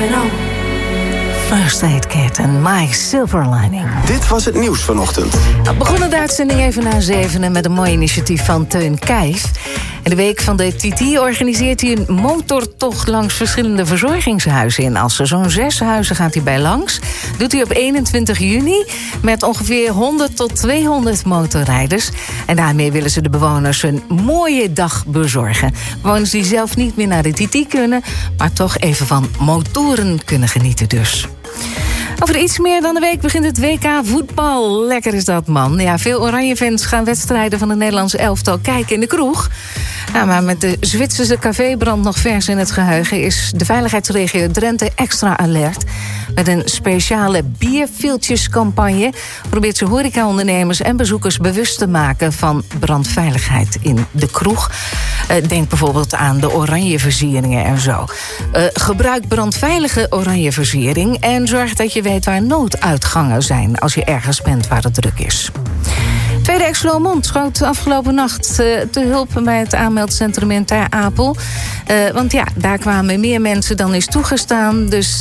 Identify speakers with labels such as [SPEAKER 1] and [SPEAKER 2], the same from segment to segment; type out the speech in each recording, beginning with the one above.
[SPEAKER 1] First Aid Kit en My Silver Lining.
[SPEAKER 2] Dit was het nieuws vanochtend.
[SPEAKER 1] We begonnen de uitzending even na 7 met een mooi initiatief van Teun Kijs. In de week van de TT organiseert hij een motortocht langs verschillende verzorgingshuizen in Assen. Zo'n 6 huizen gaat hij bij langs. Doet hij op 21 juni met ongeveer 100 tot 200 motorrijders. En daarmee willen ze de bewoners een mooie dag bezorgen. Bewoners die zelf niet meer naar de TT kunnen, maar toch even van motoren kunnen genieten dus. Over iets meer dan een week begint het WK voetbal. Lekker is dat, man. Ja, veel Oranje-fans gaan wedstrijden van het Nederlandse elftal kijken in de kroeg. Ja, maar met de Zwitserse cafébrand nog vers in het geheugen is de veiligheidsregio Drenthe extra alert. Met een speciale bierviltjescampagne probeert ze horecaondernemers en bezoekers bewust te maken van brandveiligheid in de kroeg. Denk bijvoorbeeld aan de oranjeversieringen en zo. Gebruik brandveilige oranjeversiering en zorg dat je weet waar nooduitgangen zijn als je ergens bent waar het druk is. Tweede ex-Lomond schoot afgelopen nacht te hulp bij het aanmeldcentrum in Ter Apel. Want ja, daar kwamen meer mensen dan is toegestaan. Dus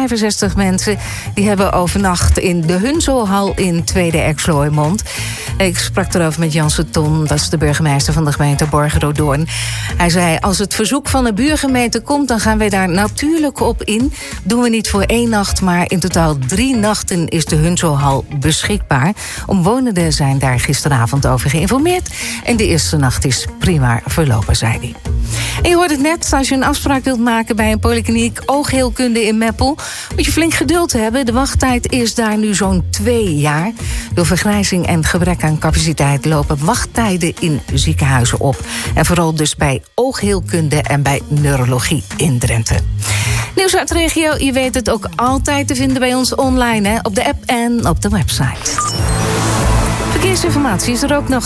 [SPEAKER 1] 65 mensen die hebben overnacht in de Hunzelhal in Tweede ex-Lomond. Ik sprak erover met Janse Ton, dat is de burgemeester van de gemeente Borgerdoorn. Hij zei, als het verzoek van de buurgemeente komt, dan gaan wij daar natuurlijk op in. Doen we niet voor 1 nacht, maar in totaal 3 nachten is de Hunzelhal beschikbaar. Omwonenden zijn daar gisteravond over geïnformeerd. En de eerste nacht is prima verlopen, zei hij. En je hoort het net, als je een afspraak wilt maken bij een polykliniek oogheelkunde in Meppel, moet je flink geduld hebben. De wachttijd is daar nu zo'n 2 jaar. Door vergrijzing en gebrek aan capaciteit lopen wachttijden in ziekenhuizen op. En vooral dus bij oogheelkunde en bij neurologie in Drenthe. Nieuws uit de regio, je weet het ook altijd te vinden bij ons online, hè? Op de app en op de website. Verkeersinformatie is er ook nog.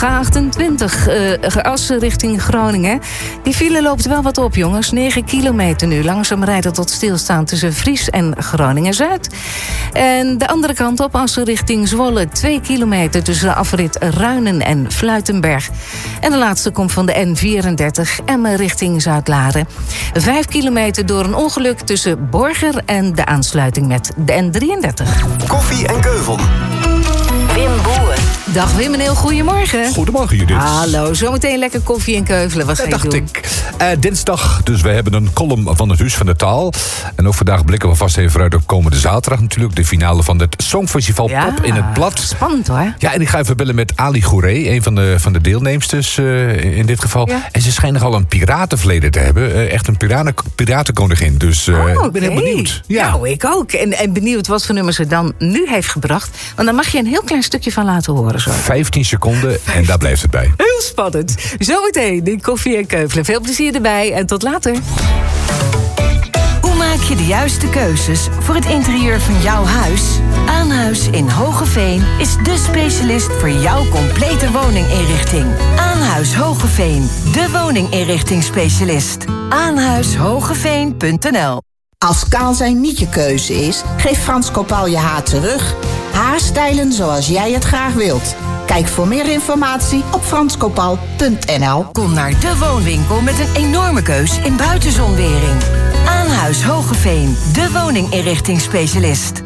[SPEAKER 1] A28 Assen richting Groningen. Die file loopt wel wat op, jongens. 9 kilometer nu. Langzaam rijden tot stilstaan tussen Vries en Groningen-Zuid. En de andere kant op, Assen richting Zwolle. 2 kilometer tussen de afrit Ruinen en Fluitenberg. En de laatste komt van de N34 Emmen richting Zuidlaren. 5 kilometer door een ongeluk tussen Borger en de aansluiting met de N33.
[SPEAKER 2] Koffie en Keuvel.
[SPEAKER 1] Wim Boer. Dag Wim, een heel goedemorgen.
[SPEAKER 3] Goedemorgen Judith.
[SPEAKER 1] Hallo, zometeen lekker koffie en keuvelen. Wat ga je doen?
[SPEAKER 3] Dat dacht ik. Dinsdag, dus we hebben een column van het Huis van de Taal. En ook vandaag blikken we vast even vooruit op komende zaterdag natuurlijk. De finale van het Songfestival Pop in het Blad.
[SPEAKER 1] Spannend hoor.
[SPEAKER 3] Ja, en ik ga even bellen met Ali Gouré, een van de deelnemsters in dit geval. Ja. En ze schijnen nogal een piratenverleden te hebben. Echt een piratenkoningin. Dus ik ben heel benieuwd. Ja.
[SPEAKER 1] Nou, ik ook. En benieuwd wat voor nummers ze dan nu heeft gebracht. Want daar mag je een heel klein stukje van laten horen. Zo.
[SPEAKER 3] 15 seconden en daar blijft het bij.
[SPEAKER 1] Heel spannend. Zometeen in koffie en keuvelen. Veel plezier erbij en tot later.
[SPEAKER 4] Hoe maak je de juiste keuzes voor het interieur van jouw huis? Aanhuis in Hogeveen is dé specialist voor jouw complete woninginrichting. Aanhuis Hogeveen, de woninginrichtingsspecialist. Aanhuishogeveen.nl.
[SPEAKER 5] Als kaal zijn niet je keuze is, geef Frans Kopal je haar terug. Haarstijlen zoals jij het graag wilt. Kijk voor meer informatie op franskopal.nl.
[SPEAKER 4] Kom naar de woonwinkel met een enorme keus in buitenzonwering. Aanhuis Hogeveen, de woninginrichtingsspecialist.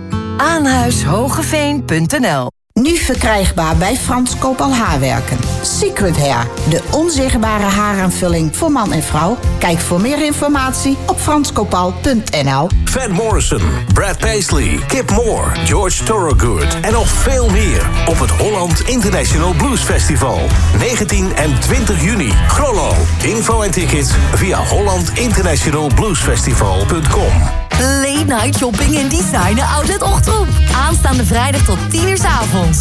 [SPEAKER 4] Aanhuishogeveen.nl.
[SPEAKER 5] Nu verkrijgbaar bij Frans Kopal Haarwerken. Secret Hair, de onzichtbare haaraanvulling voor man en vrouw. Kijk voor meer informatie op franskopal.nl.
[SPEAKER 6] Van Morrison, Brad Paisley, Kip Moore, George Thorogood en nog veel meer op het Holland International Blues Festival. 19 en 20 juni. Grollo. Info en tickets via hollandinternationalbluesfestival.com.
[SPEAKER 7] Late night shopping in Designer Outlet Ochtroep. Aanstaande vrijdag tot 10 uur 's avonds.